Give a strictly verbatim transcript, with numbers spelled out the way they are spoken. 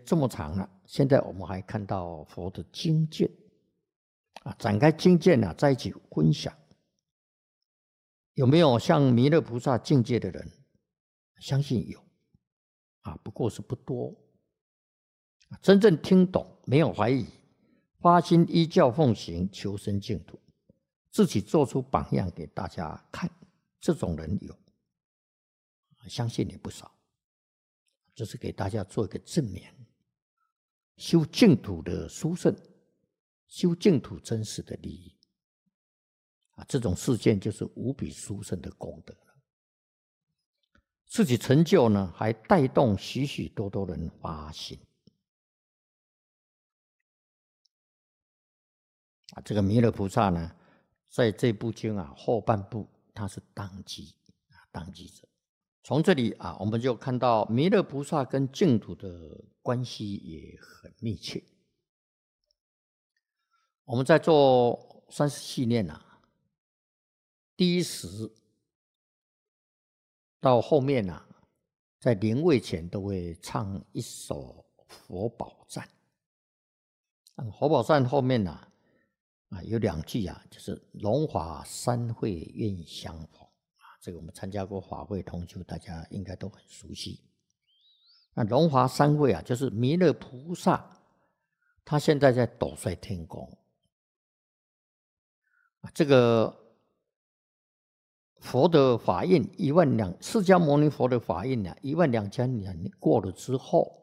这么长了，现在我们还看到佛的经鉴啊，展开经鉴啊，在一起分享。有没有像弥勒菩萨境界的人？相信有啊，不过是不多。真正听懂，没有怀疑，发心依教奉行，求生净土，自己做出榜样给大家看，这种人有，相信也不少。这是给大家做一个证明，修净土的殊胜，修净土真实的利益啊，这种事件就是无比殊胜的功德了。自己成就呢，还带动许许多多人发心啊。这个弥勒菩萨呢，在这部经啊后半部，他是当机啊，当机者。从这里啊，我们就看到弥勒菩萨跟净土的关系也很密切。我们在做三十系念啊，第一时到后面啊，在临位前都会唱一首佛宝赞。佛宝赞后面啊，啊有两句啊，就是龙华三会愿相逢。这个我们参加过法会同修，大家应该都很熟悉。那龙华三会啊，就是弥勒菩萨，他现在在斗率天宫。这个佛的法印一万两，释迦牟尼佛的法印啊，一万两千年过了之后，